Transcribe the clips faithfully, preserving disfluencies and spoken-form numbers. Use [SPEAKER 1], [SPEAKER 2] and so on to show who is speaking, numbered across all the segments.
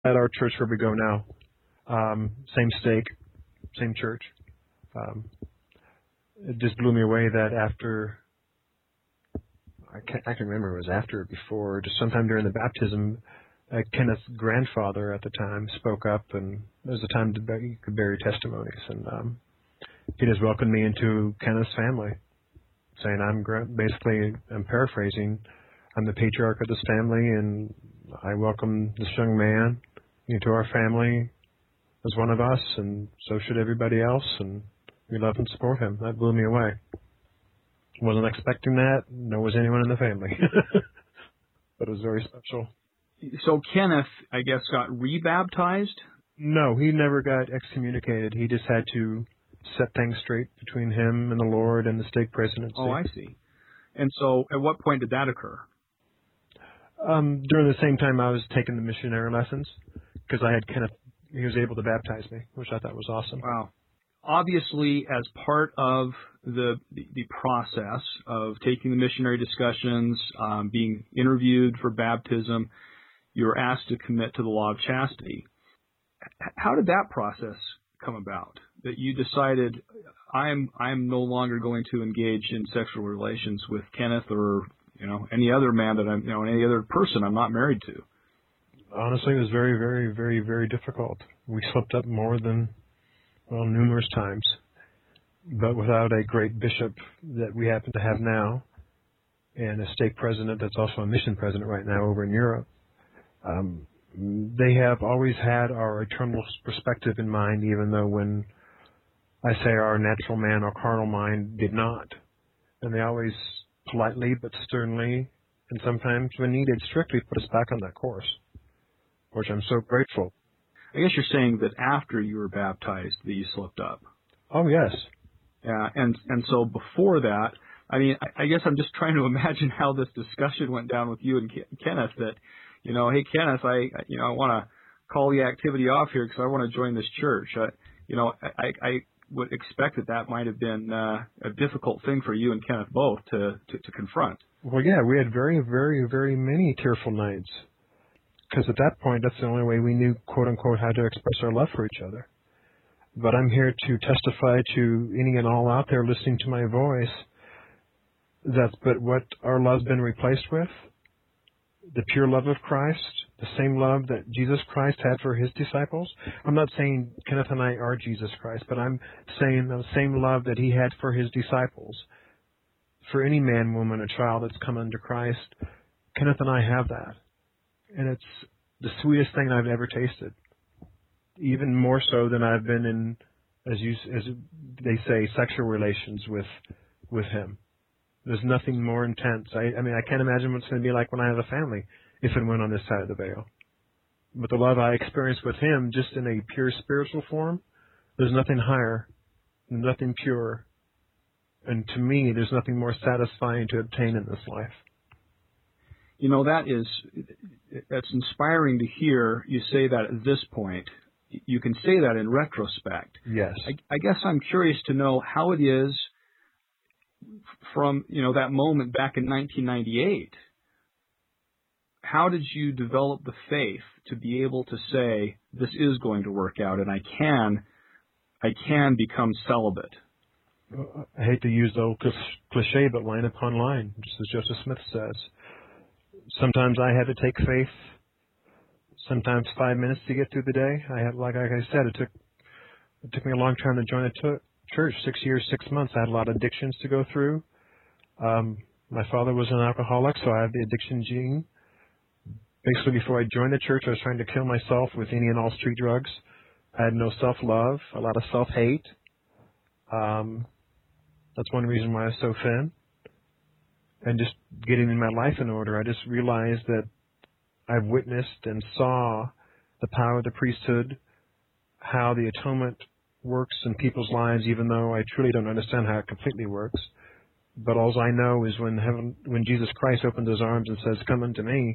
[SPEAKER 1] at our church where we go now. Um, same stake, same church. Um, it just blew me away that after, I can't, I can remember it was after or before, just sometime during the baptism, uh, Kenneth's grandfather at the time spoke up, and there was a time to be, you could bury testimonies. And um, he just welcomed me into Kenneth's family, saying, I'm gra- basically, I'm paraphrasing, I'm the patriarch of this family, and I welcome this young man into our family as one of us, and so should everybody else, and we love and support him. That blew me away. Wasn't expecting that, nor was anyone in the family. But it was very special.
[SPEAKER 2] So Kenneth, I guess, got rebaptized?
[SPEAKER 1] No, he never got excommunicated. He just had to set things straight between him and the Lord and the stake presidency.
[SPEAKER 2] Oh, I see. And so at what point did that occur?
[SPEAKER 1] Um, during the same time I was taking the missionary lessons, because I had Kenneth, he was able to baptize me, which I thought was awesome.
[SPEAKER 2] Wow. Obviously, as part of the the process of taking the missionary discussions, um, being interviewed for baptism, you were asked to commit to the law of chastity. How did that process come about? That you decided, I'm I'm no longer going to engage in sexual relations with Kenneth or you know any other man that I'm you know any other person I'm not married to.
[SPEAKER 1] Honestly, it was very, very, very, very difficult. We slipped up more than well numerous times, but without a great bishop that we happen to have now, and a stake president that's also a mission president right now over in Europe. Um, they have always had our eternal perspective in mind, even though when I say our natural man or carnal mind did not. And they always politely but sternly, and sometimes when needed, strictly put us back on that course, which I'm so grateful.
[SPEAKER 2] I guess you're saying that after you were baptized that you slipped up.
[SPEAKER 1] Oh, yes.
[SPEAKER 2] Yeah, and, and so before that, I mean, I, I guess I'm just trying to imagine how this discussion went down with you and Kenneth that, you know, hey, Kenneth, I, you know, I want to call the activity off here because I want to join this church. Uh, you know, I, I would expect that that might have been uh, a difficult thing for you and Kenneth both to, to, to confront.
[SPEAKER 1] Well, yeah, we had very, very, very many tearful nights because at that point, that's the only way we knew, quote unquote, how to express our love for each other. But I'm here to testify to any and all out there listening to my voice that's but what our love's been replaced with. The pure love of Christ, the same love that Jesus Christ had for his disciples. I'm not saying Kenneth and I are Jesus Christ, but I'm saying the same love that he had for his disciples. For any man, woman, or child that's come under Christ, Kenneth and I have that. And it's the sweetest thing I've ever tasted. Even more so than I've been in, as you, as they say, sexual relations with, with him. There's nothing more intense. I, I mean, I can't imagine what it's going to be like when I have a family, if and when on this side of the veil. But the love I experienced with him, just in a pure spiritual form, there's nothing higher, nothing purer. And to me, there's nothing more satisfying to obtain in this life.
[SPEAKER 2] You know, that is, that's inspiring to hear you say that at this point. You can say that in retrospect.
[SPEAKER 1] Yes.
[SPEAKER 2] I, I guess I'm curious to know how it is from, you know, that moment back in nineteen ninety-eight. How did you develop the faith to be able to say, this is going to work out and I can, I can become celibate?
[SPEAKER 1] I hate to use the old cliche, but line upon line, just as Joseph Smith says. Sometimes I had to take faith, sometimes five minutes to get through the day. I had, like, like I said, it took it took me a long time to join a t- church, six years, six months. I had a lot of addictions to go through. Um, my father was an alcoholic, so I have the addiction gene. Basically, before I joined the church, I was trying to kill myself with any and all street drugs. I had no self-love, a lot of self-hate. Um, that's one reason why I was so thin. And just getting in my life in order, I just realized that I've witnessed and saw the power of the priesthood, how the atonement works in people's lives, even though I truly don't understand how it completely works. But all I know is when heaven, when Jesus Christ opens his arms and says, come unto me,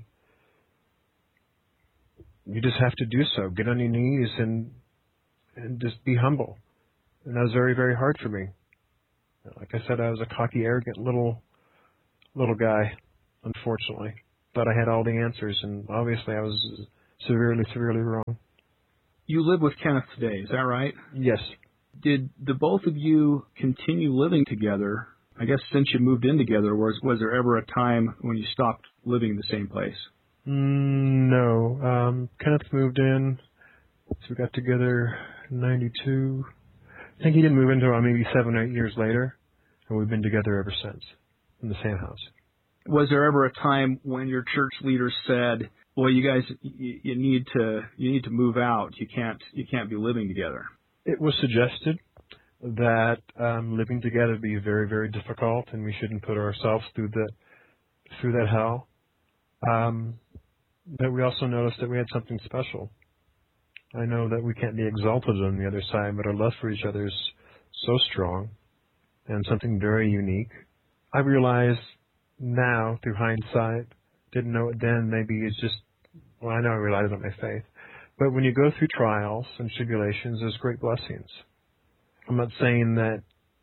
[SPEAKER 1] you just have to do so. Get on your knees and and just be humble. And that was very, very hard for me. Like I said, I was a cocky, arrogant little little guy, unfortunately. Thought I had all the answers, and obviously I was severely, severely wrong.
[SPEAKER 2] You live with Kenneth today, is that right?
[SPEAKER 1] Yes.
[SPEAKER 2] Did the both of you continue living together, I guess, since you moved in together? Was, was there ever a time when you stopped living in the same place?
[SPEAKER 1] Mm, no. Um, Kenneth moved in, so we got together in ninety-two. I think he didn't move in until maybe seven or eight years later, and we've been together ever since in the same house.
[SPEAKER 2] Was there ever a time when your church leaders said, "Well, you guys, you, you need to, you need to move out. You can't, you can't be living together"?
[SPEAKER 1] It was suggested that um, living together would be very, very difficult, and we shouldn't put ourselves through that through that hell. Um, but we also noticed that we had something special. I know that we can't be exalted on the other side, but our love for each other is so strong and something very unique. I realize now, through hindsight, didn't know it then, maybe it's just, well, I know I relied on my faith. But when you go through trials and tribulations, there's great blessings. I'm not saying that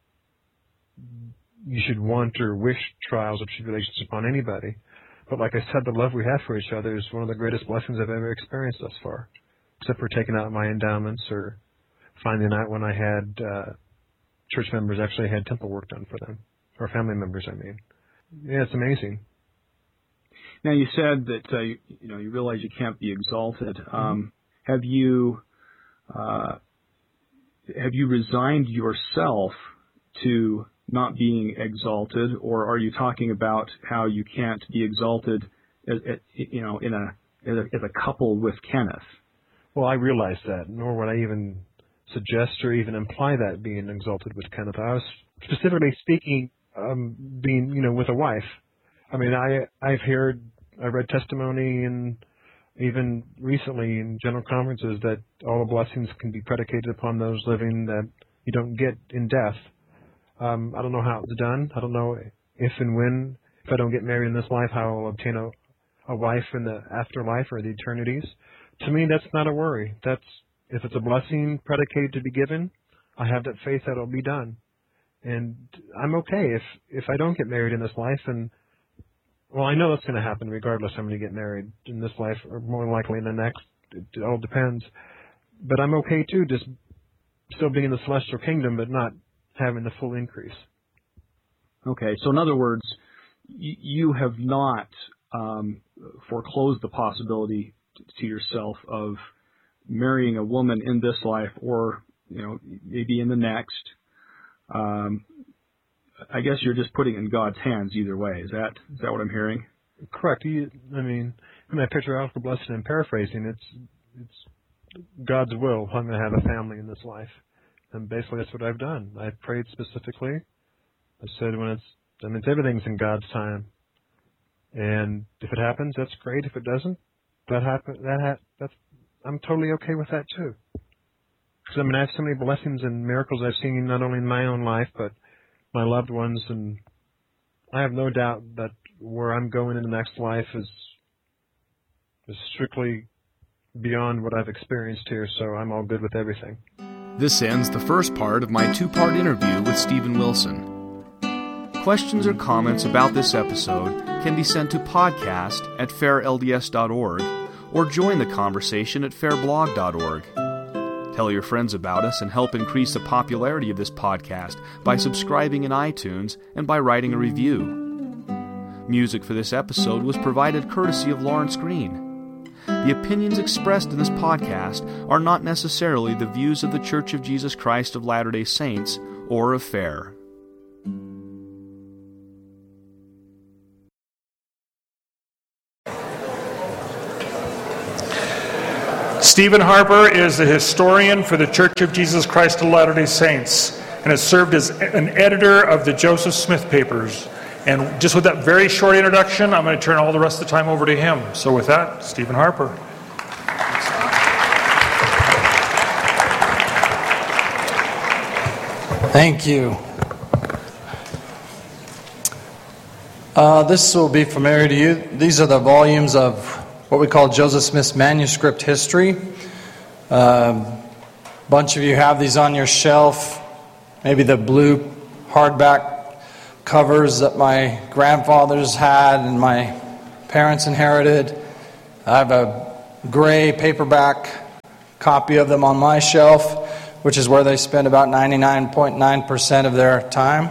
[SPEAKER 1] you should want or wish trials or tribulations upon anybody. But like I said, the love we have for each other is one of the greatest blessings I've ever experienced thus far, except for taking out my endowments or finding out when I had uh, church members actually had temple work done for them, or family members, I mean. Yeah, it's amazing.
[SPEAKER 2] Now, you said that uh, you, you know you realize you can't be exalted. Um, have you uh, have you resigned yourself to not being exalted, or are you talking about how you can't be exalted, as, as, you know, in a as, a as a couple with Kenneth?
[SPEAKER 1] Well, I realize that, nor would I even suggest or even imply that being exalted with Kenneth. I was specifically speaking, um, being you know with a wife. I mean, I I've heard, I read testimony, and even recently in general conferences that all the blessings can be predicated upon those living that you don't get in death. Um, I don't know how it's done. I don't know if and when, if I don't get married in this life, how I'll obtain a, a wife in the afterlife or the eternities. To me, that's not a worry. That's, if it's a blessing predicated to be given, I have that faith that it'll be done. And I'm okay if, if I don't get married in this life. And, well, I know that's going to happen regardless. I'm going to get married in this life or more likely in the next. It, it all depends. But I'm okay, too, just still being in the celestial kingdom, but not having the full increase.
[SPEAKER 2] Okay, so in other words, y- you have not um, foreclosed the possibility t- to yourself of marrying a woman in this life, or you know maybe in the next. Um, I guess you're just putting it in God's hands either way. Is that is that what I'm hearing?
[SPEAKER 1] Correct. You, I mean, in my patriarchal blessing and paraphrasing, it's it's God's will. I'm going to have a family in this life. And basically that's what I've done. I've prayed specifically. I said when it's, I mean, everything's in God's time. And if it happens, that's great. If it doesn't, that happen, that ha- that's, I'm totally okay with that too. Because I mean, I have so many blessings and miracles I've seen not only in my own life, but my loved ones. And I have no doubt that where I'm going in the next life is, is strictly beyond what I've experienced here. So I'm all good with everything.
[SPEAKER 3] This ends the first part of my two-part interview with Steven Wilson. Questions or comments about this episode can be sent to podcast at fair L D S dot org or join the conversation at fair blog dot org. Tell your friends about us and help increase the popularity of this podcast by subscribing in iTunes and by writing a review. Music for this episode was provided courtesy of Lawrence Green. The opinions expressed in this podcast are not necessarily the views of the Church of Jesus Christ of Latter-day Saints or of FAIR.
[SPEAKER 4] Stephen Harper is the historian for the Church of Jesus Christ of Latter-day Saints and has served as an editor of the Joseph Smith Papers. And just with that very short introduction, I'm going to turn all the rest of the time over to him. So with that, Stephen Harper.
[SPEAKER 5] Thank you. Uh, this will be familiar to you. These are the volumes of what we call Joseph Smith's manuscript history. A uh, bunch of you have these on your shelf. Maybe the blue hardback covers that my grandfathers had and my parents inherited. I have a gray paperback copy of them on my shelf, which is where they spend about ninety-nine point nine percent of their time.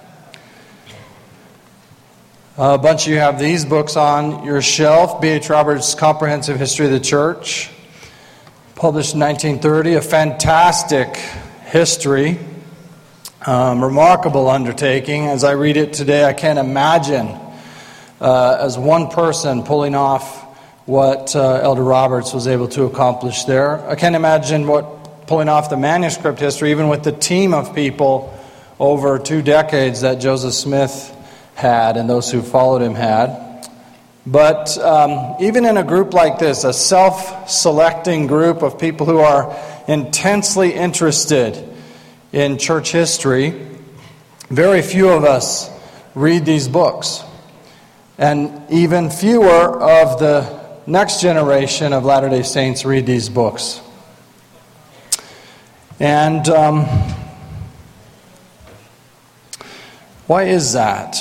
[SPEAKER 5] A bunch of you have these books on your shelf. B H Roberts' Comprehensive History of the Church, published in nineteen thirty, a fantastic history, um, remarkable undertaking. As I read it today, I can't imagine uh, as one person pulling off what uh, Elder Roberts was able to accomplish there. I can't imagine what pulling off the manuscript history, even with the team of people over two decades that Joseph Smith had and those who followed him had. But um, even in a group like this, a self-selecting group of people who are intensely interested in church history, very few of us read these books. And even fewer of the next generation of Latter-day Saints read these books. And um, why is that?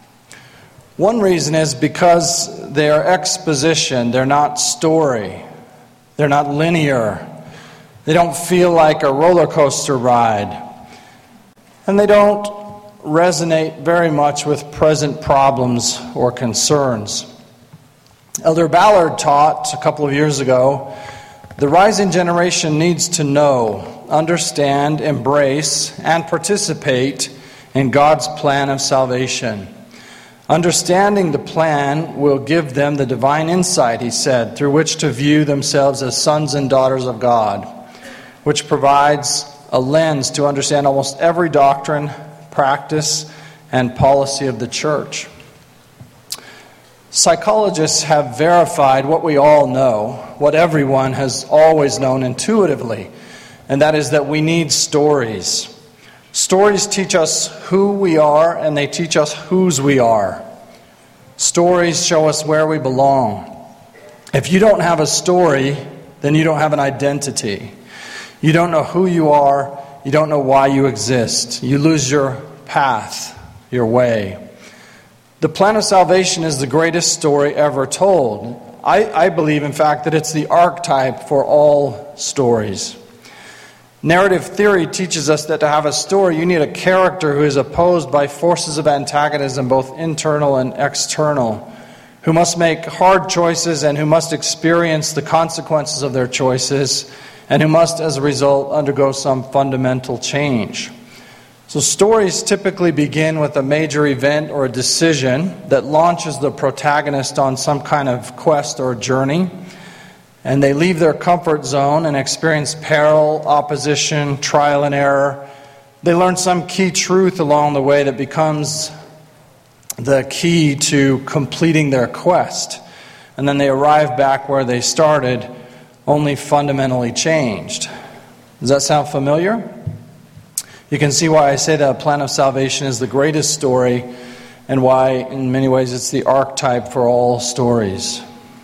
[SPEAKER 5] One reason is because they are exposition. They're not story. They're not linear. They don't feel like a roller coaster ride. And they don't resonate very much with present problems or concerns. Elder Ballard taught a couple of years ago, the rising generation needs to know, understand, embrace, and participate in God's plan of salvation. Understanding the plan will give them the divine insight, he said, through which to view themselves as sons and daughters of God, which provides a lens to understand almost every doctrine, practice, and policy of the church. Psychologists have verified what we all know, what everyone has always known intuitively, and that is that we need stories. Stories teach us who we are, and they teach us whose we are. Stories show us where we belong. If you don't have a story, then you don't have an identity. You don't know who you are. You don't know why you exist. You lose your path, your way. The plan of salvation is the greatest story ever told. I, I believe, in fact, that it's the archetype for all stories. Narrative theory teaches us that to have a story, you need a character who is opposed by forces of antagonism, both internal and external, who must make hard choices and who must experience the consequences of their choices, and who must, as a result, undergo some fundamental change. So stories typically begin with a major event or a decision that launches the protagonist on some kind of quest or journey. And they leave their comfort zone and experience peril, opposition, trial and error. They learn some key truth along the way that becomes the key to completing their quest. And then they arrive back where they started, only fundamentally changed. Does that sound familiar? You can see why I say that plan of salvation is the greatest story, and why, in many ways, it's the archetype for all stories.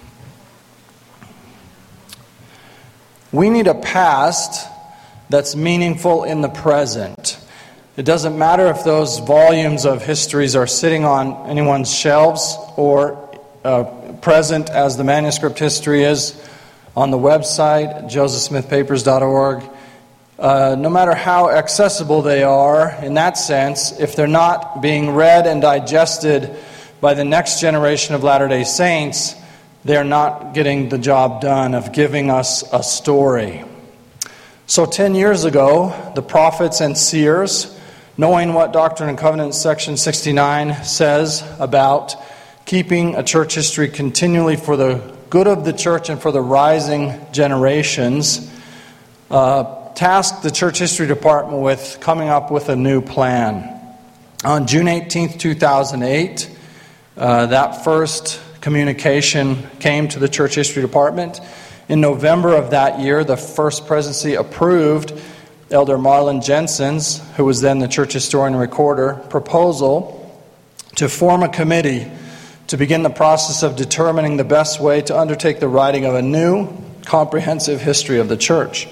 [SPEAKER 5] We need a past that's meaningful in the present. It doesn't matter if those volumes of histories are sitting on anyone's shelves or uh, present as the manuscript history is on the website, joseph smith papers dot org. Uh, no matter how accessible they are, in that sense, if they're not being read and digested by the next generation of Latter-day Saints, they're not getting the job done of giving us a story. So ten years ago, the prophets and seers, knowing what Doctrine and Covenants section sixty-nine says about keeping a church history continually for the good of the church and for the rising generations, uh, tasked the church history department with coming up with a new plan. On June eighteenth, two thousand eight, uh, that first communication came to the church history department. In November of that year, the First Presidency approved Elder Marlon Jensen's, who was then the church historian and recorder, proposal to form a committee to begin the process of determining the best way to undertake the writing of a new, comprehensive history of the church.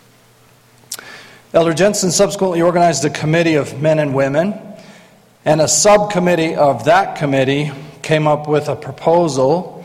[SPEAKER 5] Elder Jensen subsequently organized a committee of men and women, and a subcommittee of that committee came up with a proposal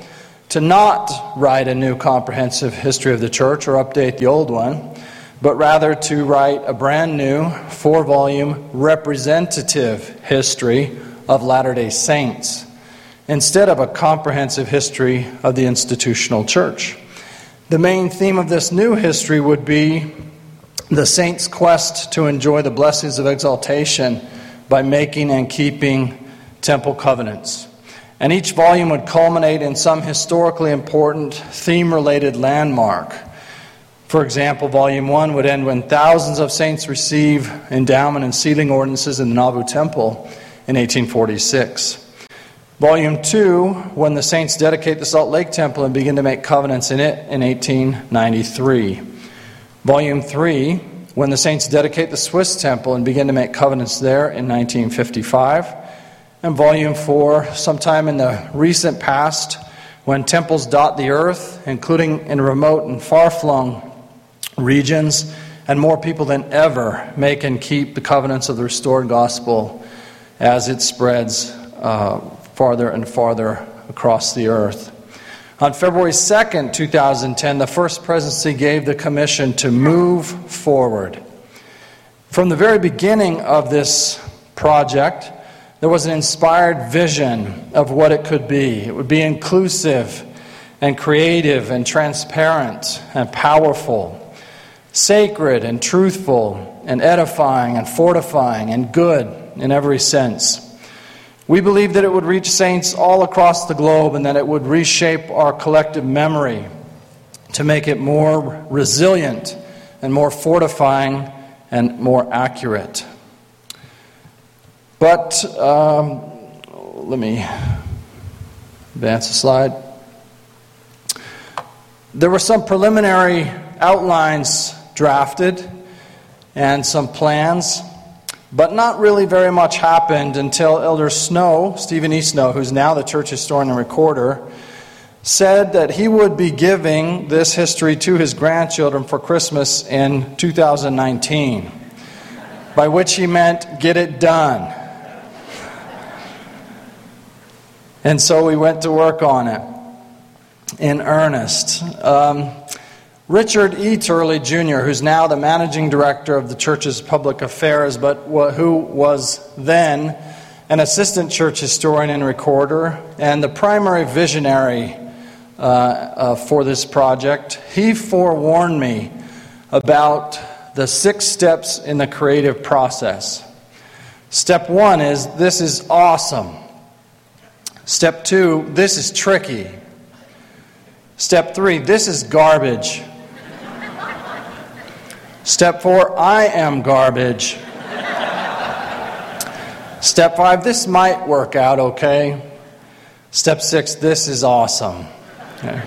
[SPEAKER 5] to not write a new comprehensive history of the church or update the old one, but rather to write a brand new four-volume representative history of Latter-day Saints, instead of a comprehensive history of the institutional church. The main theme of this new history would be the saints' quest to enjoy the blessings of exaltation by making and keeping temple covenants. And each volume would culminate in some historically important theme-related landmark. For example, Volume one would end when thousands of saints receive endowment and sealing ordinances in the Nauvoo Temple in eighteen forty-six. Volume two, when the saints dedicate the Salt Lake Temple and begin to make covenants in it in eighteen ninety-three. Volume three, when the saints dedicate the Swiss Temple and begin to make covenants there in nineteen fifty-five. And Volume four, sometime in the recent past, when temples dot the earth, including in remote and far-flung regions, and more people than ever make and keep the covenants of the restored gospel as it spreads uh, farther and farther across the earth. On February second, two thousand ten, the First Presidency gave the commission to move forward. From the very beginning of this project, there was an inspired vision of what it could be. It would be inclusive and creative and transparent and powerful, sacred and truthful and edifying and fortifying and good in every sense. We believe that it would reach saints all across the globe and that it would reshape our collective memory to make it more resilient and more fortifying and more accurate. But um, let me advance the slide. There were some preliminary outlines drafted and some plans, but not really very much happened until Elder Snow, Stephen E. Snow, who's now the church historian and recorder, said that he would be giving this history to his grandchildren for Christmas in two thousand nineteen, by which he meant get it done. And so we went to work on it in earnest. Um, Richard E. Turley Junior, who's now the managing director of the church's public affairs, but who was then an assistant church historian and recorder, and the primary visionary uh, uh, for this project, he forewarned me about the six steps in the creative process. Step one is, this is awesome. Step two, this is tricky. Step three, this is garbage. Step four, I am garbage. Step five, this might work out okay. Step six, this is awesome. Okay.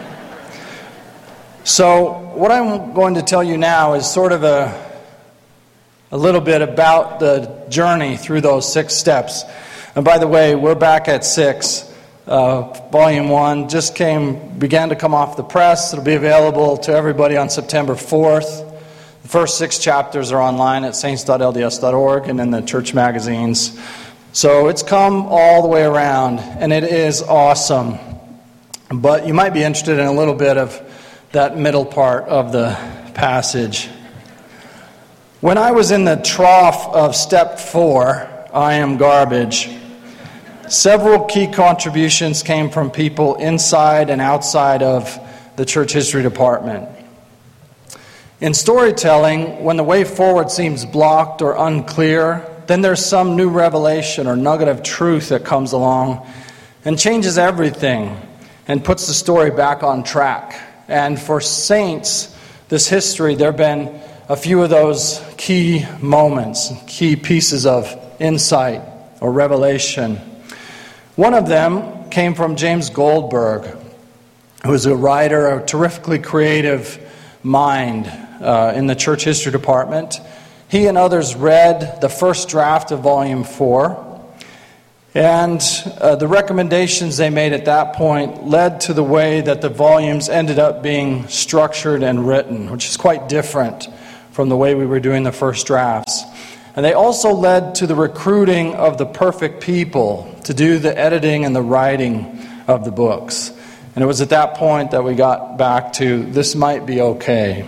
[SPEAKER 5] So what I'm going to tell you now is sort of a, a little bit about the journey through those six steps. And by the way, we're back at six. Uh, volume one just came, began to come off the press. It'll be available to everybody on September fourth. The first six chapters are online at saints dot l d s dot org and in the church magazines. So it's come all the way around, and it is awesome. But you might be interested in a little bit of that middle part of the passage. When I was in the trough of step four, I am garbage, several key contributions came from people inside and outside of the church history department. In storytelling, when the way forward seems blocked or unclear, then there's some new revelation or nugget of truth that comes along and changes everything and puts the story back on track. And for saints, this history, there have been a few of those key moments, key pieces of insight or revelation. One of them came from James Goldberg, who is a writer, a terrifically creative mind uh, in the church history department. He and others read the first draft of Volume four, and uh, the recommendations they made at that point led to the way that the volumes ended up being structured and written, which is quite different from the way we were doing the first drafts. And they also led to the recruiting of the perfect people to do the editing and the writing of the books. And it was at that point that we got back to, this might be okay.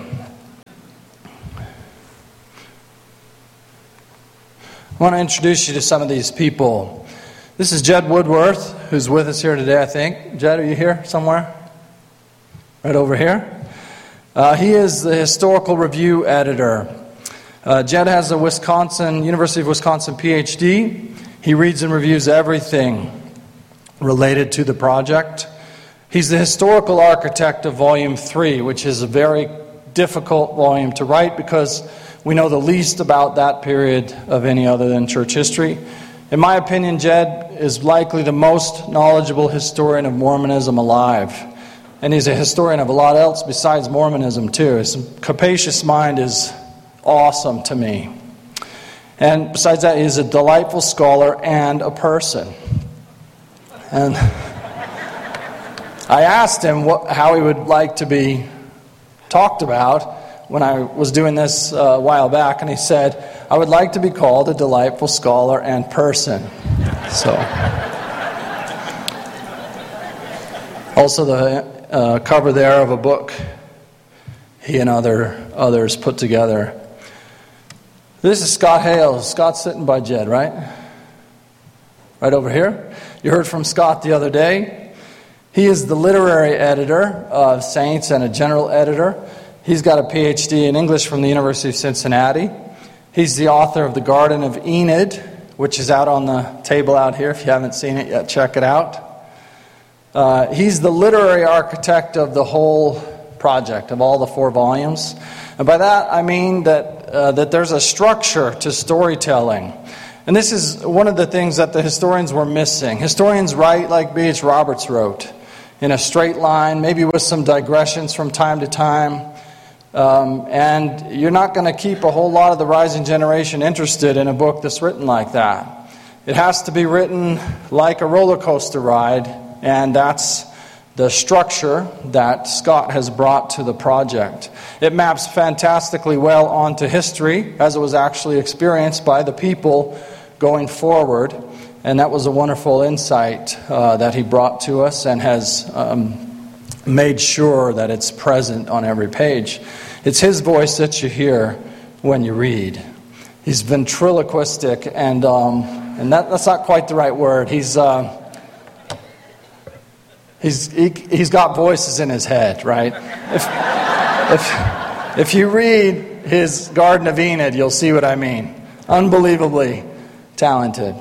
[SPEAKER 5] I want to introduce you to some of these people. This is Jed Woodworth, who's with us here today, I think. Jed, are you here somewhere? Right over here. Uh, he is the Historical Review editor. Uh, Jed has a Wisconsin, University of Wisconsin P H D. He reads and reviews everything related to the project. He's the historical architect of Volume three, which is a very difficult volume to write because we know the least about that period of any other than church history. In my opinion, Jed is likely the most knowledgeable historian of Mormonism alive. And he's a historian of a lot else besides Mormonism, too. His capacious mind is awesome to me. And besides that, he's a delightful scholar and a person. And I asked him what, how he would like to be talked about when I was doing this uh, a while back, and he said, I would like to be called a delightful scholar and person. So, also the uh, cover there of a book he and other others put together. This is Scott Hales. Scott's sitting by Jed, right? Right over here. You heard from Scott the other day. He is the literary editor of Saints and a general editor. He's got a P H D in English from the University of Cincinnati. He's the author of The Garden of Enid, which is out on the table out here. If you haven't seen it yet, check it out. Uh, he's the literary architect of the whole project, of all the four volumes. And by that, I mean that, uh, that there's a structure to storytelling. And this is one of the things that the historians were missing. Historians write like B H Roberts wrote, in a straight line, maybe with some digressions from time to time. Um, and you're not going to keep a whole lot of the rising generation interested in a book that's written like that. It has to be written like a roller coaster ride, and that's the structure that Scott has brought to the project. It maps fantastically well onto history, as it was actually experienced by the people going forward, and that was a wonderful insight uh, that he brought to us and has um, made sure that it's present on every page. It's his voice that you hear when you read. He's ventriloquistic, and um, and that, that's not quite the right word. He's uh, he's he, he's got voices in his head, right? If if if you read his Garden of Enid, you'll see what I mean. Unbelievably talented.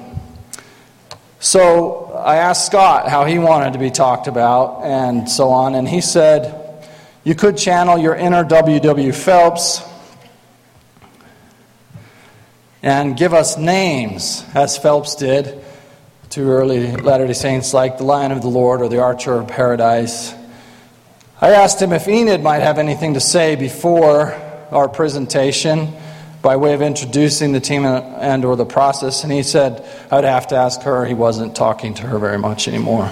[SPEAKER 5] So I asked Scott how he wanted to be talked about and so on, and he said, you could channel your inner W W Phelps and give us names, as Phelps did to early Latter-day Saints like the Lion of the Lord or the Archer of Paradise. I asked him if Enid might have anything to say before our presentation, by way of introducing the team and or the process, and he said I'd have to ask her. He wasn't talking to her very much anymore.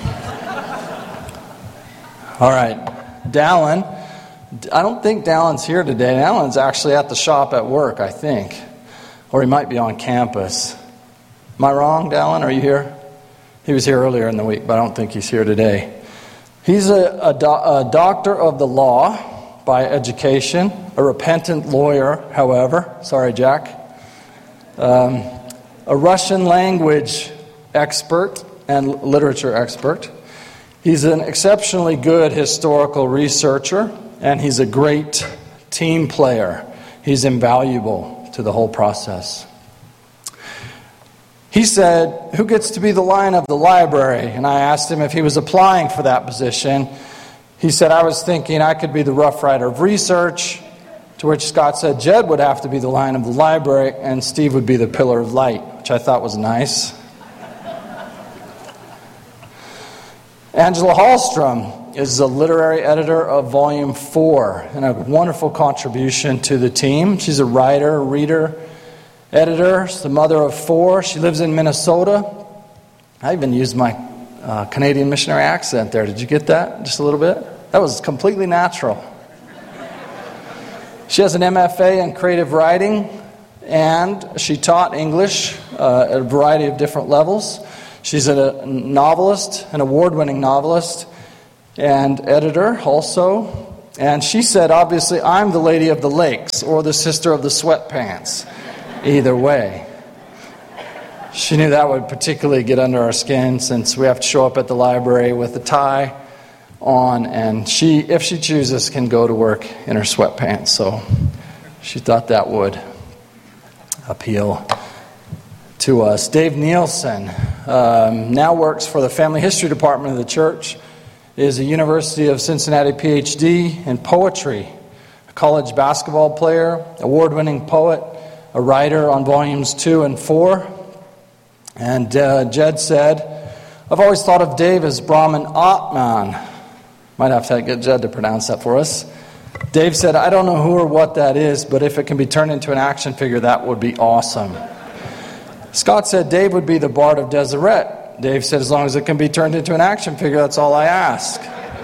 [SPEAKER 5] All right, Dallin. I don't think Dallin's here today. Dallin's actually at the shop at work, I think. Or he might be on campus. Am I wrong, Dallin? Are you here? He was here earlier in the week, but I don't think he's here today. He's a, a, do, a doctor of the law by education, a repentant lawyer, however. Sorry, Jack. Um, a Russian language expert and literature expert. He's an exceptionally good historical researcher, and he's a great team player. He's invaluable to the whole process. He said, who gets to be the lion of the library? And I asked him if he was applying for that position. He said, I was thinking I could be the Rough Rider of research, to which Scott said Jed would have to be the lion of the library and Steve would be the pillar of light, which I thought was nice. Angela Hallstrom is the literary editor of Volume four and a wonderful contribution to the team. She's a writer, reader, editor. She's the mother of four. She lives in Minnesota. I even used my Uh, Canadian missionary accent there. Did you get that? Just a little bit? That was completely natural. She has an M F A in creative writing, and she taught English uh, at a variety of different levels. She's a novelist, an award-winning novelist. and editor also. And she said, obviously, I'm the lady of the lakes or the sister of the sweatpants. Either way. She knew that would particularly get under our skin since we have to show up at the library with a tie on, and she, if she chooses, can go to work in her sweatpants. So she thought that would appeal to us. Dave Nielsen um, now works for the Family History Department of the church, is a University of Cincinnati P H D in poetry, a college basketball player, award-winning poet, a writer on volumes two and four. And uh, Jed said, I've always thought of Dave as Brahman Atman. Might have to get Jed to pronounce that for us. Dave said, I don't know who or what that is, but if it can be turned into an action figure, that would be awesome. Scott said Dave would be the Bard of Deseret. Dave said, as long as it can be turned into an action figure, that's all I ask.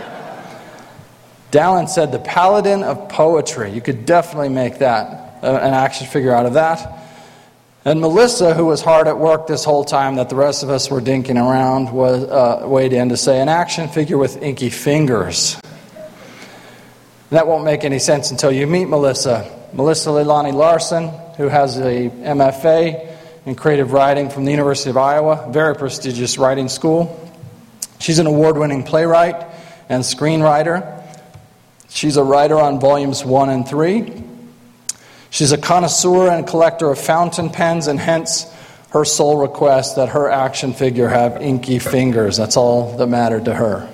[SPEAKER 5] Dallin said, the Paladin of Poetry. You could definitely make that, uh, an action figure out of that. And Melissa, who was hard at work this whole time that the rest of us were dinking around, was uh, weighed in to say an action figure with inky fingers. That won't make any sense until you meet Melissa. Melissa Leilani Larson, who has a M F A in creative writing from the University of Iowa, very prestigious writing school. She's an award-winning playwright and screenwriter. She's a writer on volumes one and three. She's a connoisseur and collector of fountain pens, and hence her sole request that her action figure have inky fingers. That's all that mattered to her.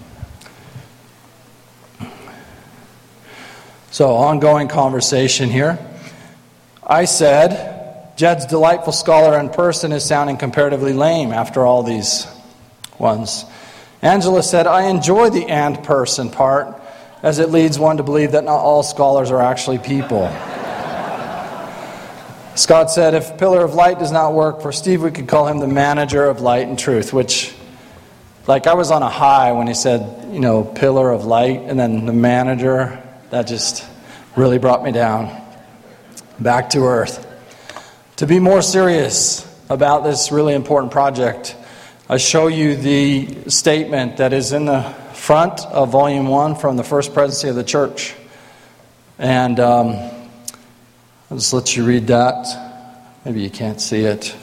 [SPEAKER 5] So, ongoing conversation here. I said, Jed's delightful scholar in person is sounding comparatively lame after all these ones. Angela said, I enjoy the and person part, as it leads one to believe that not all scholars are actually people. Scott said, if Pillar of Light does not work for Steve, we could call him the manager of light and truth, which, like, I was on a high when he said, you know, Pillar of Light, and then the manager. That just really brought me down. Back to earth. To be more serious about this really important project, I show you the statement that is in the front of Volume one from the First Presidency of the Church. And um, I'll just let you read that. Maybe you can't see it.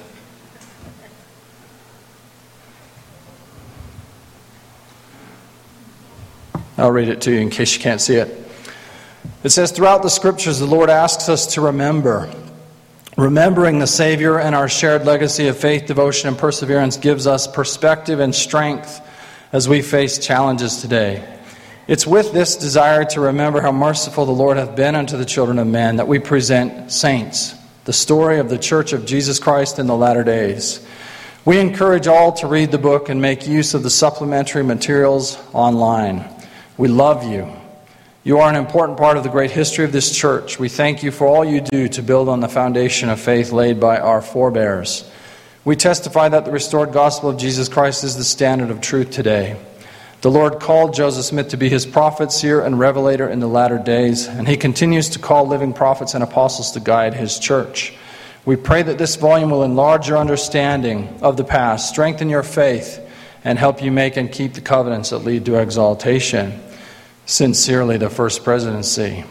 [SPEAKER 5] I'll read it to you in case you can't see it. It says, throughout the Scriptures, the Lord asks us to remember. Remembering the Savior and our shared legacy of faith, devotion, and perseverance gives us perspective and strength as we face challenges today. It's with this desire to remember how merciful the Lord hath been unto the children of men that we present Saints, the story of the Church of Jesus Christ in the latter days. We encourage all to read the book and make use of the supplementary materials online. We love you. You are an important part of the great history of this church. We thank you for all you do to build on the foundation of faith laid by our forebears. We testify that the restored gospel of Jesus Christ is the standard of truth today. The Lord called Joseph Smith to be his prophet, seer, and revelator in the latter days, and he continues to call living prophets and apostles to guide his church. We pray that this volume will enlarge your understanding of the past, strengthen your faith, and help you make and keep the covenants that lead to exaltation. Sincerely, the First Presidency.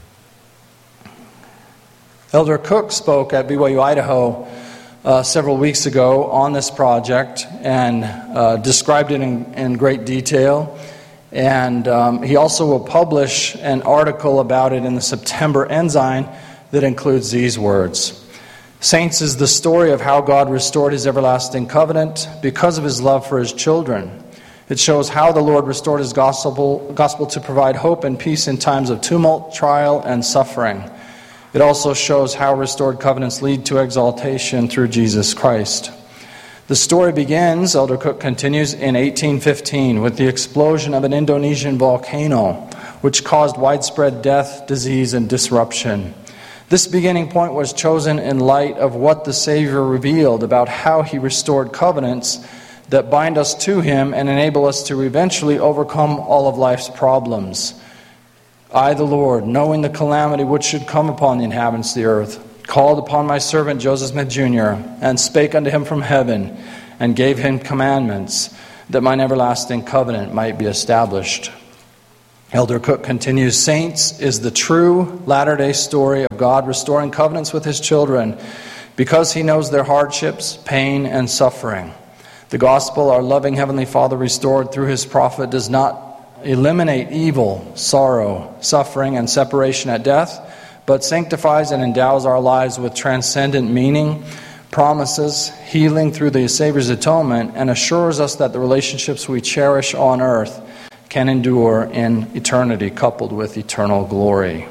[SPEAKER 5] Elder Cook spoke at B Y U Idaho uh, several weeks ago on this project and uh, described it in, in great detail. And um, he also will publish an article about it in the September Ensign that includes these words. Saints is the story of how God restored his everlasting covenant because of his love for his children. It shows how the Lord restored his gospel, gospel to provide hope and peace in times of tumult, trial, and suffering. It also shows how restored covenants lead to exaltation through Jesus Christ. The story begins, Elder Cook continues, in eighteen fifteen with the explosion of an Indonesian volcano, which caused widespread death, disease, and disruption. This beginning point was chosen in light of what the Savior revealed about how he restored covenants that bind us to him and enable us to eventually overcome all of life's problems. I, the Lord, knowing the calamity which should come upon the inhabitants of the earth, called upon my servant Joseph Smith Junior and spake unto him from heaven, and gave him commandments, that mine everlasting covenant might be established. Elder Cook continues, Saints is the true latter-day story of God restoring covenants with His children because He knows their hardships, pain, and suffering. The gospel our loving Heavenly Father restored through His prophet does not eliminate evil, sorrow, suffering, and separation at death, but sanctifies and endows our lives with transcendent meaning, promises healing through the Savior's atonement, and assures us that the relationships we cherish on earth can endure in eternity, coupled with eternal glory.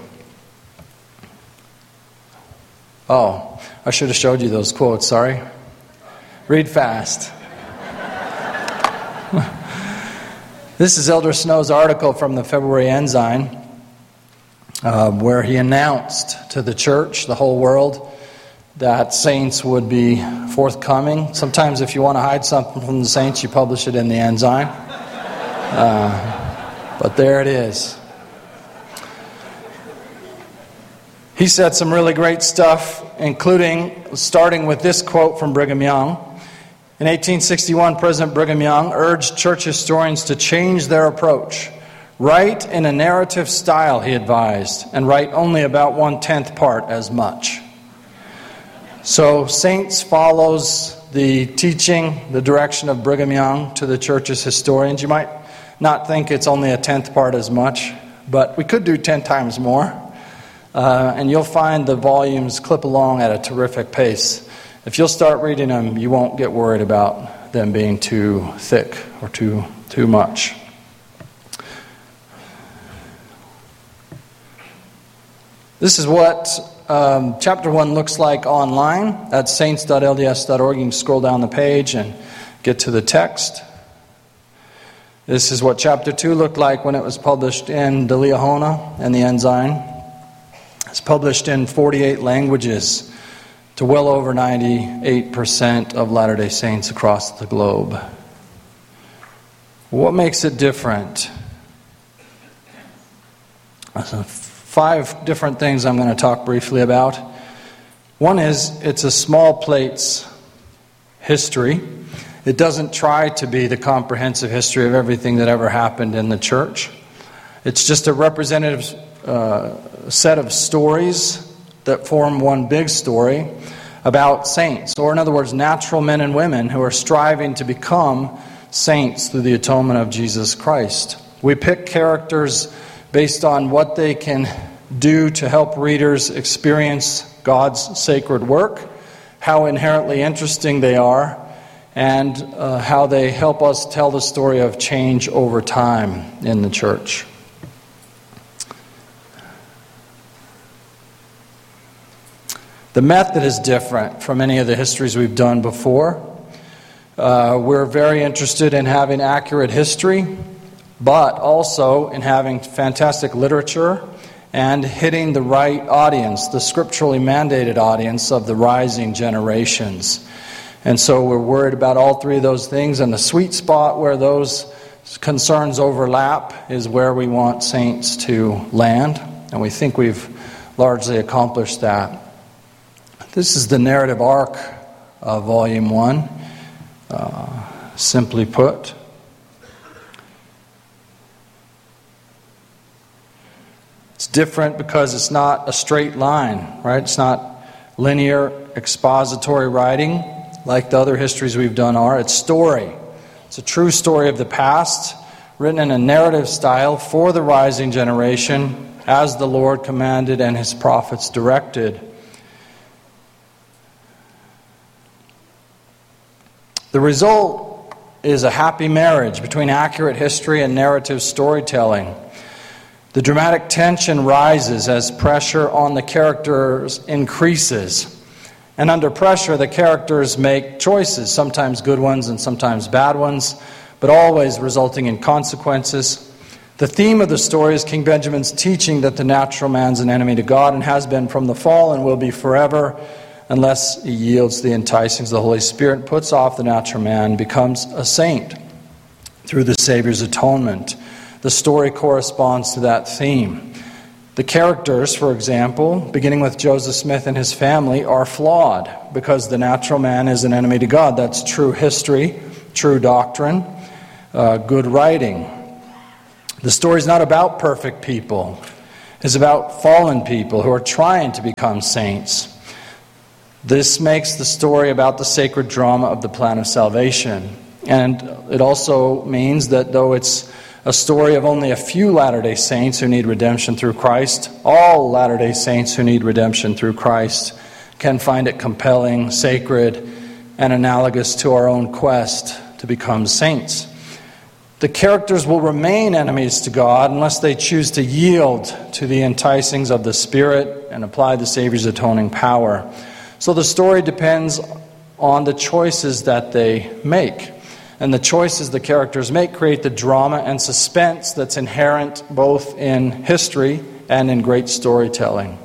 [SPEAKER 5] Oh, I should have showed you those quotes, sorry. Read fast. This is Elder Snow's article from the February Ensign, uh, where he announced to the church, the whole world, that saints would be forthcoming. Sometimes if you want to hide something from the saints, you publish it in the Ensign. Uh, but there it is. He said some really great stuff, including starting with this quote from Brigham Young. In eighteen sixty-one, President Brigham Young urged church historians to change their approach. Write in a narrative style, he advised, and write only about one-tenth part as much. So, Saints follows the teaching, the direction of Brigham Young to the church's historians. You might not think it's only a tenth part as much, but we could do ten times more. Uh, and you'll find the volumes clip along at a terrific pace. If you'll start reading them, you won't get worried about them being too thick or too too much. This is what um, chapter one looks like online at saints dot L D S dot org. You can scroll down the page and get to the text. This is what chapter two looked like when it was published in the Liahona and the Ensign. It's published in forty-eight languages to well over ninety-eight percent of Latter-day Saints across the globe. What makes it different? Five different things I'm going to talk briefly about. One is it's a small plates history. It doesn't try to be the comprehensive history of everything that ever happened in the church. It's just a representative uh, set of stories that form one big story about saints, or in other words, natural men and women who are striving to become saints through the atonement of Jesus Christ. We pick characters based on what they can do to help readers experience God's sacred work, how inherently interesting they are, and uh, how they help us tell the story of change over time in the church. The method is different from any of the histories we've done before. Uh, we're very interested in having accurate history, but also in having fantastic literature and hitting the right audience, the scripturally mandated audience of the rising generations. And so we're worried about all three of those things, and the sweet spot where those concerns overlap is where we want saints to land, and we think we've largely accomplished that. This is the narrative arc of Volume one, uh, simply put. It's different because it's not a straight line, right? It's not linear expository writing like the other histories we've done are. It's story. It's a true story of the past, written in a narrative style for the rising generation, as the Lord commanded and His prophets directed. The result is a happy marriage between accurate history and narrative storytelling. The dramatic tension rises as pressure on the characters increases. And under pressure, the characters make choices, sometimes good ones and sometimes bad ones, but always resulting in consequences. The theme of the story is King Benjamin's teaching that the natural man's an enemy to God and has been from the fall and will be forever, unless he yields the enticings of the Holy Spirit, puts off the natural man, becomes a saint through the Savior's atonement. The story corresponds to that theme. The characters, for example, beginning with Joseph Smith and his family, are flawed because the natural man is an enemy to God. That's true history, true doctrine. uh, good writing. The story is not about perfect people. It's about fallen people who are trying to become saints. This makes the story about the sacred drama of the plan of salvation. And it also means that though it's a story of only a few Latter-day Saints who need redemption through Christ, all Latter-day Saints who need redemption through Christ can find it compelling, sacred, and analogous to our own quest to become saints. The characters will remain enemies to God unless they choose to yield to the enticings of the Spirit and apply the Savior's atoning power. So the story depends on the choices that they make. And the choices the characters make create the drama and suspense that's inherent both in history and in great storytelling.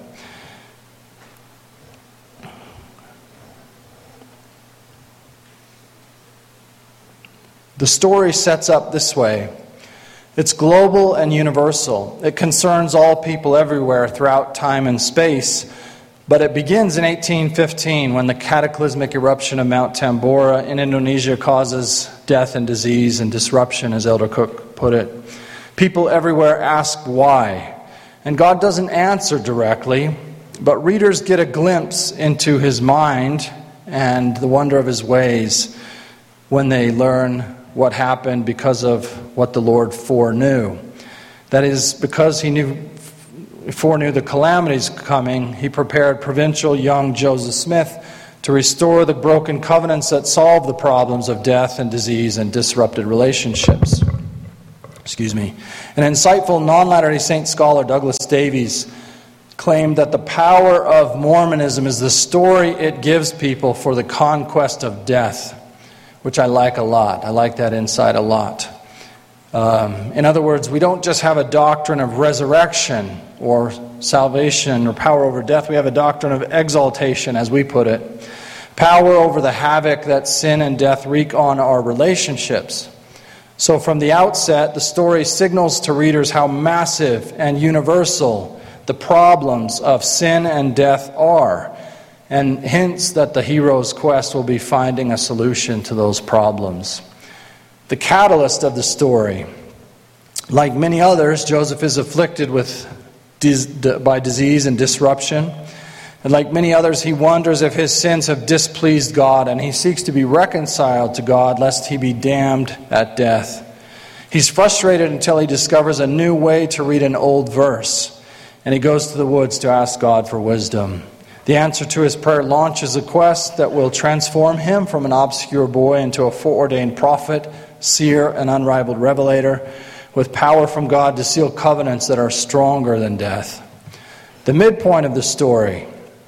[SPEAKER 5] The story sets up this way. It's global and universal. It concerns all people everywhere throughout time and space. But it begins in eighteen fifteen when the cataclysmic eruption of Mount Tambora in Indonesia causes death and disease and disruption, as Elder Cook put it. People everywhere ask why. And God doesn't answer directly, but readers get a glimpse into His mind and the wonder of His ways when they learn what happened because of what the Lord foreknew. That is, because He knew foreknew the calamities coming, He prepared provincial young Joseph Smith to restore the broken covenants that solve the problems of death and disease and disrupted relationships. Excuse me. An insightful non-Latter-day Saint scholar, Douglas Davies, claimed that the power of Mormonism is the story it gives people for the conquest of death, which I like a lot. I like that insight a lot. Um, in other words, we don't just have a doctrine of resurrection or salvation or power over death. We have a doctrine of exaltation, as we put it. Power over the havoc that sin and death wreak on our relationships. So from the outset, the story signals to readers how massive and universal the problems of sin and death are, and hints that the hero's quest will be finding a solution to those problems. The catalyst of the story. Like many others, Joseph is afflicted with by disease and disruption. And like many others, he wonders if his sins have displeased God, and he seeks to be reconciled to God lest he be damned at death. He's frustrated until he discovers a new way to read an old verse, and he goes to the woods to ask God for wisdom. The answer to his prayer launches a quest that will transform him from an obscure boy into a foreordained prophet, seer, and unrivaled revelator, with power from God to seal covenants that are stronger than death. The midpoint of the story.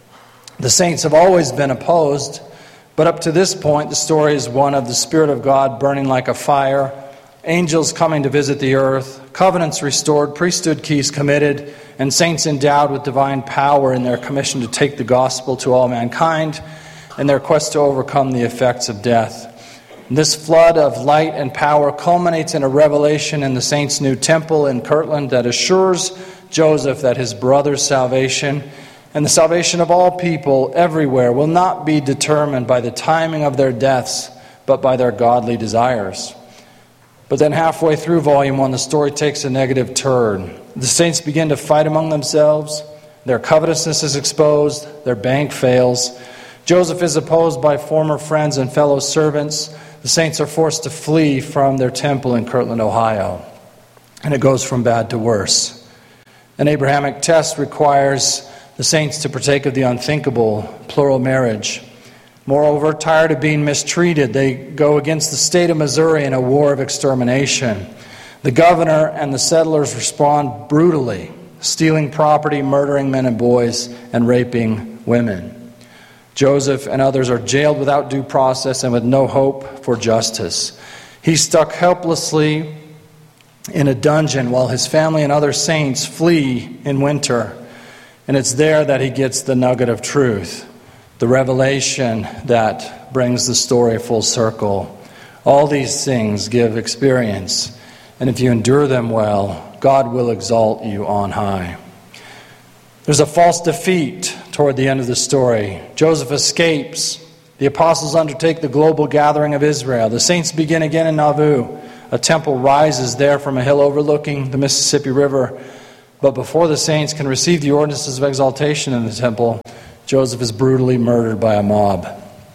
[SPEAKER 5] The saints have always been opposed, but up to this point, the story is one of the Spirit of God burning like a fire, angels coming to visit the earth, covenants restored, priesthood keys committed, and saints endowed with divine power in their commission to take the gospel to all mankind and their quest to overcome the effects of death. This flood of light and power culminates in a revelation in the saints' new temple in Kirtland that assures Joseph that his brother's salvation and the salvation of all people everywhere will not be determined by the timing of their deaths, but by their godly desires. But then halfway through Volume one, the story takes a negative turn. The saints begin to fight among themselves. Their covetousness is exposed. Their bank fails. Joseph is opposed by former friends and fellow servants. The saints are forced to flee from their temple in Kirtland, Ohio. And it goes from bad to worse. An Abrahamic test requires the saints to partake of the unthinkable, plural marriage. Moreover, tired of being mistreated, they go against the state of Missouri in a war of extermination. The governor and the settlers respond brutally, stealing property, murdering men and boys, and raping women. Joseph and others are jailed without due process and with no hope for justice. He's stuck helplessly in a dungeon while his family and other saints flee in winter. And it's there that he gets the nugget of truth, the revelation that brings the story full circle. All these things give experience, and if you endure them well, God will exalt you on high. There's a false defeat toward the end of the story. Joseph escapes. The apostles undertake the global gathering of Israel. The saints begin again in Nauvoo. A temple rises there from a hill overlooking the Mississippi River. But before the saints can receive the ordinances of exaltation in the temple, Joseph is brutally murdered by a mob.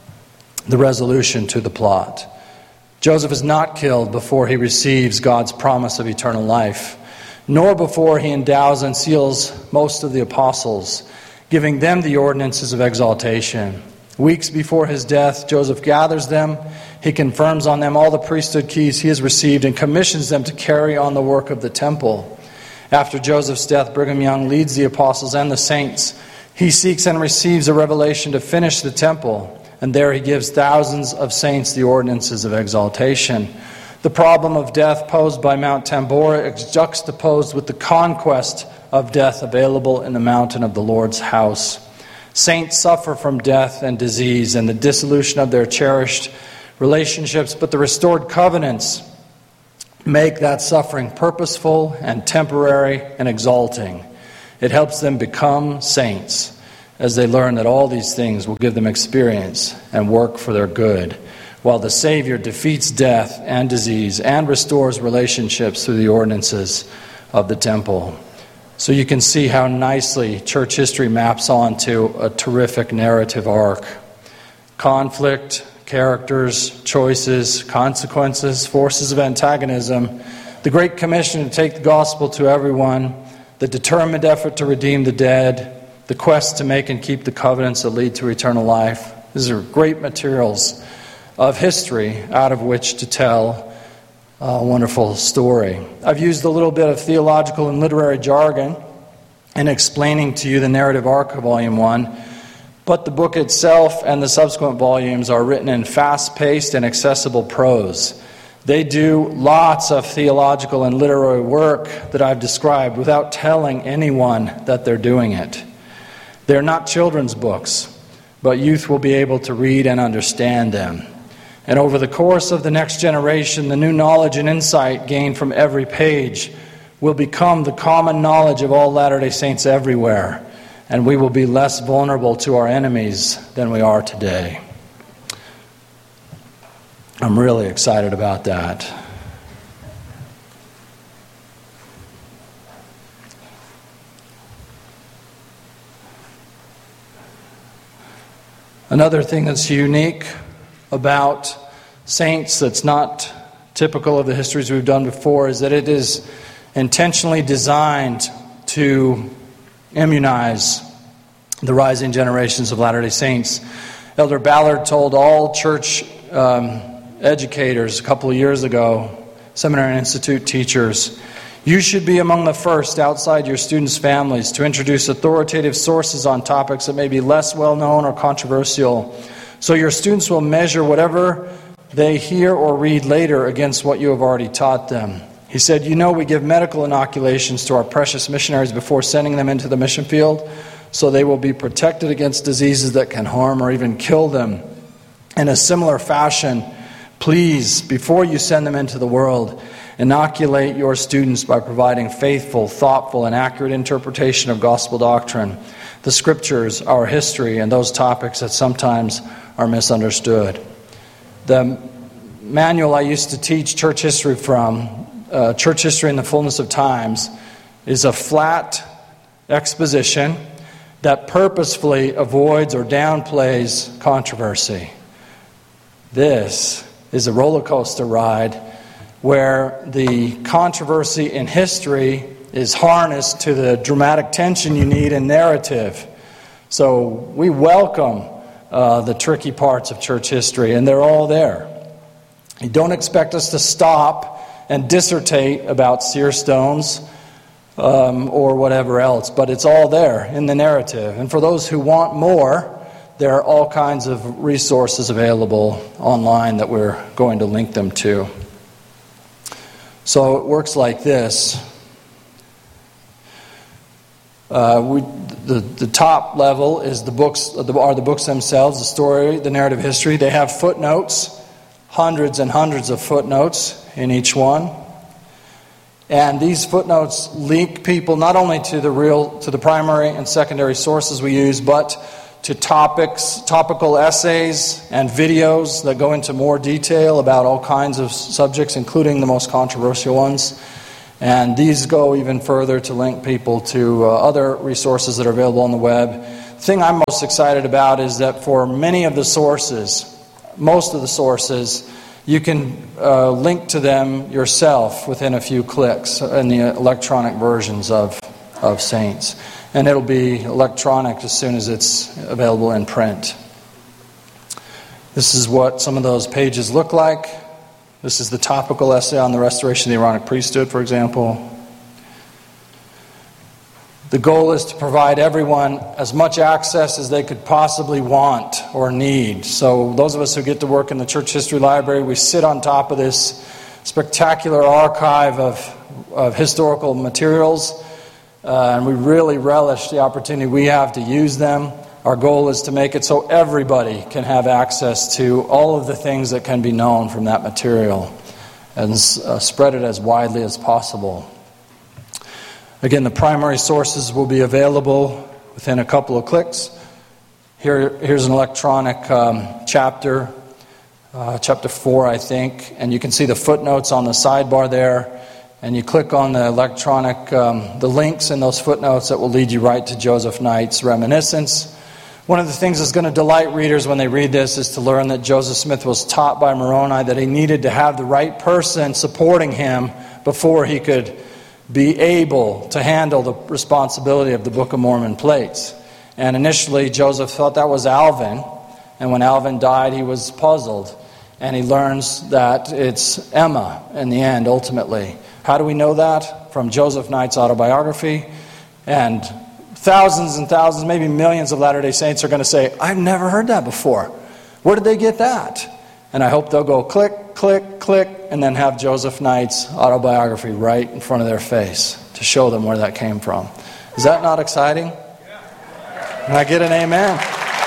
[SPEAKER 5] The resolution to the plot. Joseph is not killed before he receives God's promise of eternal life, nor before he endows and seals most of the apostles, giving them the ordinances of exaltation. Weeks before his death, Joseph gathers them. He confirms on them all the priesthood keys he has received and commissions them to carry on the work of the temple. After Joseph's death, Brigham Young leads the apostles and the saints. He seeks and receives a revelation to finish the temple, and there he gives thousands of saints the ordinances of exaltation. The problem of death posed by Mount Tambora is juxtaposed with the conquest of death available in the mountain of the Lord's house. Saints suffer from death and disease and the dissolution of their cherished relationships, but the restored covenants make that suffering purposeful and temporary and exalting. It helps them become saints as they learn that all these things will give them experience and work for their good, while the Savior defeats death and disease and restores relationships through the ordinances of the temple. So you can see how nicely church history maps onto a terrific narrative arc. Conflict, characters, choices, consequences, forces of antagonism, the Great Commission to take the gospel to everyone, the determined effort to redeem the dead, the quest to make and keep the covenants that lead to eternal life. These are great materials of history out of which to tell a wonderful story. I've used a little bit of theological and literary jargon in explaining to you the narrative arc of Volume one, but the book itself and the subsequent volumes are written in fast-paced and accessible prose. They do lots of theological and literary work that I've described without telling anyone that they're doing it. They're not children's books, but youth will be able to read and understand them. And over the course of the next generation, the new knowledge and insight gained from every page will become the common knowledge of all Latter-day Saints everywhere, and we will be less vulnerable to our enemies than we are today. I'm really excited about that. Another thing that's unique about saints that's not typical of the histories we've done before is that it is intentionally designed to immunize the rising generations of Latter-day Saints. Elder Ballard told all church um, educators a couple of years ago, Seminary Institute teachers, you should be among the first outside your students' families to introduce authoritative sources on topics that may be less well-known or controversial, so your students will measure whatever they hear or read later against what you have already taught them. He said, you know, we give medical inoculations to our precious missionaries before sending them into the mission field, so they will be protected against diseases that can harm or even kill them. In a similar fashion, please, before you send them into the world, inoculate your students by providing faithful, thoughtful, and accurate interpretation of gospel doctrine, the scriptures, our history, and those topics that sometimes are misunderstood. The manual I used to teach church history from, uh, Church History in the Fullness of Times, is a flat exposition that purposefully avoids or downplays controversy. This is a roller coaster ride where the controversy in history is harnessed to the dramatic tension you need in narrative. So we welcome uh, the tricky parts of church history, and they're all there. You don't expect us to stop and dissertate about seer stones um, or whatever else, but it's all there in the narrative. And for those who want more, there are all kinds of resources available online that we're going to link them to. So it works like this. Uh, we, the, the top level is the books are the books themselves, the story, the narrative history. They have footnotes, hundreds and hundreds of footnotes in each one. And these footnotes link people not only to the real, to the primary and secondary sources we use, but to topics, topical essays and videos that go into more detail about all kinds of subjects, including the most controversial ones. And these go even further to link people to uh, other resources that are available on the web. The thing I'm most excited about is that for many of the sources, most of the sources, you can uh, link to them yourself within a few clicks in the electronic versions of, of Saints. And it'll be electronic as soon as it's available in print. This is what some of those pages look like. This is the topical essay on the restoration of the Aaronic priesthood, for example. The goal is to provide everyone as much access as they could possibly want or need. So those of us who get to work in the Church History Library, we sit on top of this spectacular archive of, of historical materials, uh, and we really relish the opportunity we have to use them. Our goal is to make it so everybody can have access to all of the things that can be known from that material and uh, spread it as widely as possible. Again, the primary sources will be available within a couple of clicks. Here, here's an electronic um, chapter, uh, chapter four, I think, and you can see the footnotes on the sidebar there. And you click on the electronic, um, the links in those footnotes that will lead you right to Joseph Knight's reminiscence. One of the things that's going to delight readers when they read this is to learn that Joseph Smith was taught by Moroni that he needed to have the right person supporting him before he could be able to handle the responsibility of the Book of Mormon plates. And initially Joseph thought that was Alvin, and when Alvin died he was puzzled, and he learns that it's Emma in the end ultimately. How do we know that? From Joseph Knight's autobiography. And thousands and thousands, maybe millions of Latter-day Saints are going to say, I've never heard that before. Where did they get that? And I hope they'll go click, click, click, and then have Joseph Knight's autobiography right in front of their face to show them where that came from. Is that not exciting? Can I get an amen?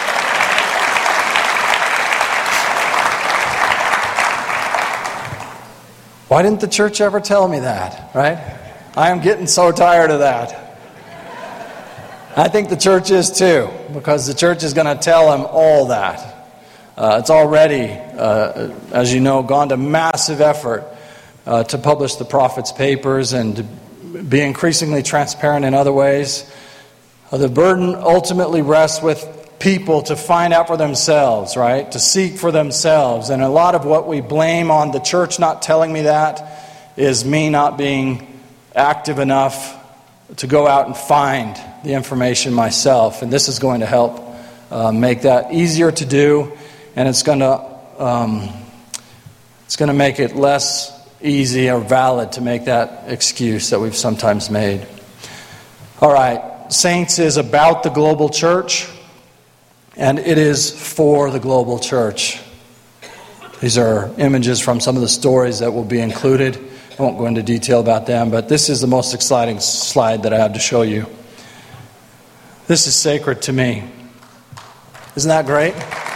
[SPEAKER 5] Why didn't the church ever tell me that, right? I am getting so tired of that. I think the church is too, because the church is going to tell them all that. Uh, it's already, uh, as you know, gone to massive effort uh, to publish the prophets' papers and to be increasingly transparent in other ways. Uh, the burden ultimately rests with people to find out for themselves, right? To seek for themselves. And a lot of what we blame on the church not telling me that is me not being active enough to go out and find the information myself. And this is going to help uh, make that easier to do, and it's going to um, it's going to make it less easy or valid to make that excuse that we've sometimes made. All right, Saints is about the global church, and it is for the global church. These are images from some of the stories that will be included. I won't go into detail about them, but this is the most exciting slide that I have to show you. This is sacred to me. Isn't that great?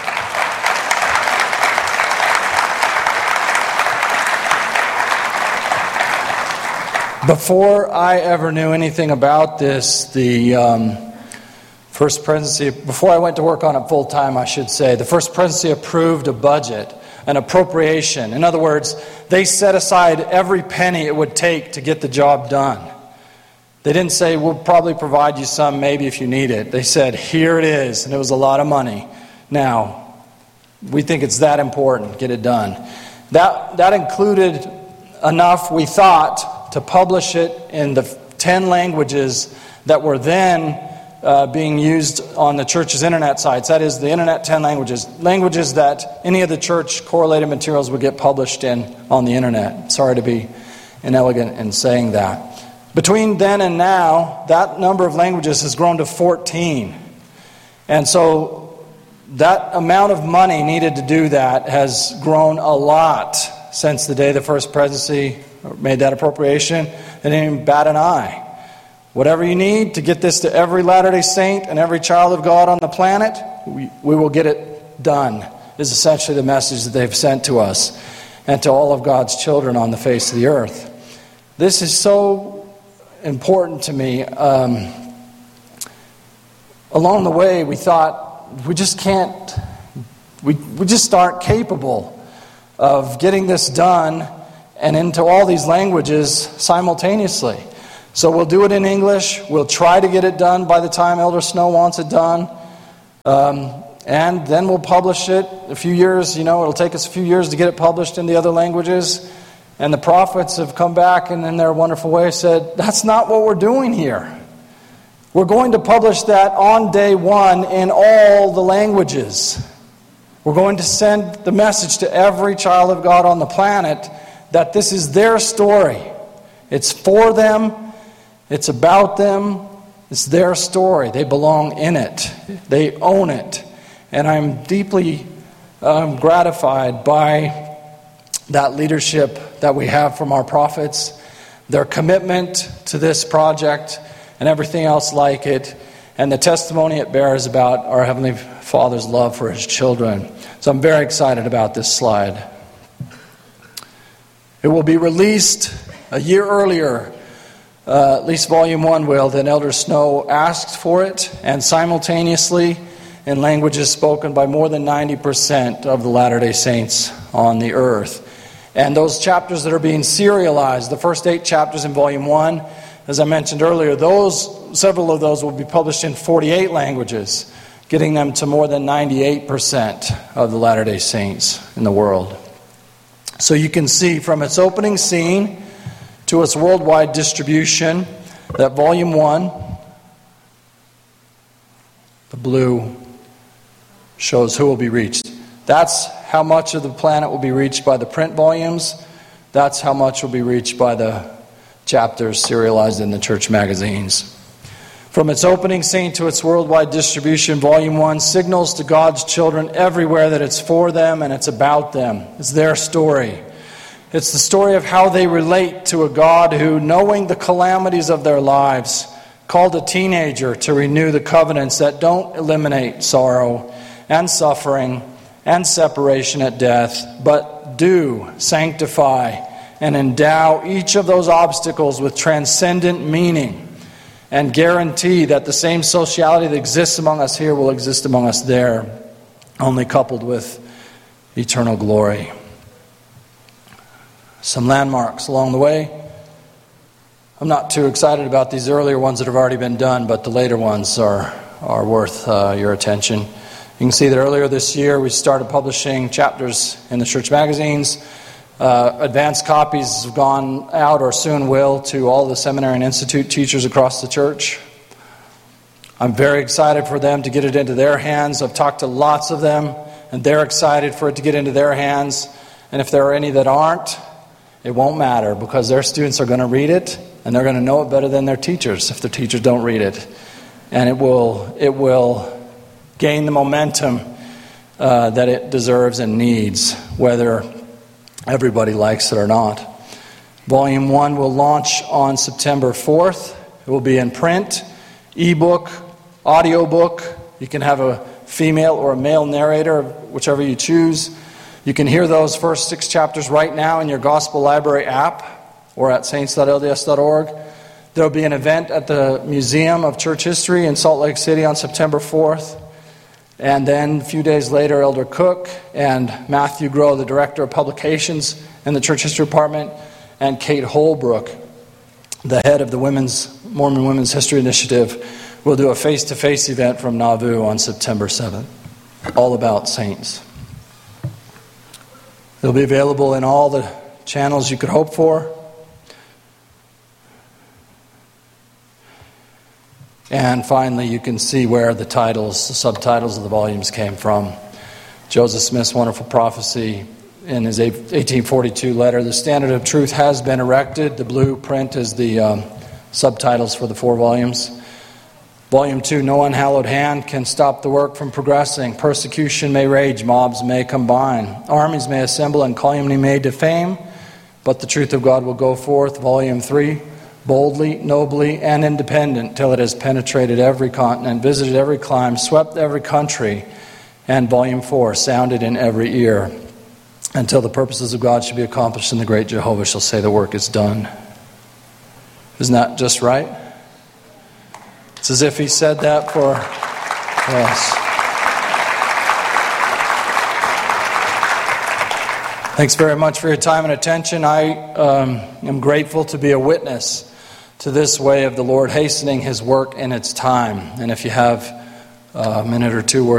[SPEAKER 5] Before I ever knew anything about this, the um, First Presidency, before I went to work on it full time, I should say, the First Presidency approved a budget, an appropriation. In other words, they set aside every penny it would take to get the job done. They didn't say, we'll probably provide you some maybe if you need it. They said, here it is, and it was a lot of money. Now, we think it's that important, get it done. That, that included enough, we thought, to publish it in the ten languages that were then uh, being used on the church's internet sites. That is, the internet ten languages. Languages that any of the church correlated materials would get published in on the internet. Sorry to be inelegant in saying that. Between then and now, that number of languages has grown to fourteen. And so that amount of money needed to do that has grown a lot since the day the First Presidency made that appropriation. They didn't even bat an eye. Whatever you need to get this to every Latter-day Saint and every child of God on the planet, we, we will get it done, is essentially the message that they've sent to us and to all of God's children on the face of the earth. This is so important to me. Um, along the way, we thought we just can't, we, we just aren't capable of getting this done and into all these languages simultaneously. So we'll do it in English. We'll try to get it done by the time Elder Snow wants it done. Um, and then we'll publish it a few years. You know, it'll take us a few years to get it published in the other languages. And the prophets have come back and in their wonderful way said, that's not what we're doing here. We're going to publish that on day one in all the languages. We're going to send the message to every child of God on the planet that this is their story. It's for them. It's about them. It's their story. They belong in it. They own it. And I'm deeply um, gratified by that leadership that we have from our prophets, their commitment to this project and everything else like it, and the testimony it bears about our Heavenly Father's love for His children. So I'm very excited about this slide. It will be released a year earlier, uh, at least Volume one will, than Elder Snow asked for it, and simultaneously in languages spoken by more than ninety percent of the Latter-day Saints on the earth. And those chapters that are being serialized, the first eight chapters in Volume one, as I mentioned earlier, those several of those will be published in forty-eight languages, getting them to more than ninety-eight percent of the Latter-day Saints in the world. So you can see from its opening scene to its worldwide distribution that Volume one, the blue, shows who will be reached. That's how much of the planet will be reached by the print volumes. That's how much will be reached by the chapters serialized in the church magazines. From its opening scene to its worldwide distribution, Volume one signals to God's children everywhere that it's for them and it's about them. It's their story. It's the story of how they relate to a God who, knowing the calamities of their lives, called a teenager to renew the covenants that don't eliminate sorrow and suffering and separation at death, but do sanctify and endow each of those obstacles with transcendent meaning and guarantee that the same sociality that exists among us here will exist among us there, only coupled with eternal glory. Some landmarks along the way. I'm not too excited about these earlier ones that have already been done, but the later ones are, are worth uh, your attention. You can see that earlier this year we started publishing chapters in the church magazines. Uh, advanced copies have gone out or soon will to all the seminary and institute teachers across the church. I'm very excited for them to get it into their hands. I've talked to lots of them, and they're excited for it to get into their hands. And if there are any that aren't, it won't matter, because their students are going to read it, and they're going to know it better than their teachers if their teachers don't read it. And it will it will gain the momentum uh, that it deserves and needs, whether everybody likes it or not. Volume one will launch on September fourth. It will be in print, ebook, audiobook. You can have a female or a male narrator, whichever you choose. You can hear those first six chapters right now in your Gospel Library app or at saints dot L D S dot org. There will be an event at the Museum of Church History in Salt Lake City on September fourth. And then a few days later, Elder Cook and Matthew Groh, the Director of Publications in the Church History Department, and Kate Holbrook, the head of the Women's Mormon Women's History Initiative, will do a face-to-face event from Nauvoo on September seventh, all about saints. It'll be available in all the channels you could hope for. And finally, you can see where the titles, the subtitles of the volumes came from. Joseph Smith's wonderful prophecy in his eighteen forty-two letter, "The standard of truth has been erected." The blue print is the um, subtitles for the four volumes. Volume two, "No unhallowed hand can stop the work from progressing. Persecution may rage, mobs may combine. Armies may assemble and calumny may defame, but the truth of God will go forth." Volume three, "Boldly, nobly, and independent, till it has penetrated every continent, visited every clime, swept every country." And Volume four, "Sounded in every ear, until the purposes of God should be accomplished, and the great Jehovah shall say the work is done." Isn't that just right? It's as if he said that for us. Thanks very much for your time and attention. I um, am grateful to be a witness to this way of the Lord hastening His work in its time. And if you have a minute or two worth